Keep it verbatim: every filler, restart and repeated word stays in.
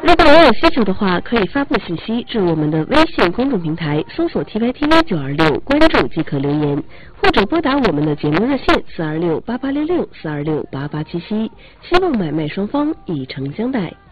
如果您有需求的话，可以发布信息至我们的微信公众平台，搜索 T Y T V 九二六，关注即可留言，或者拨打我们的节目热线四二六八八六六四二六八八七七，希望买卖双方以诚相待。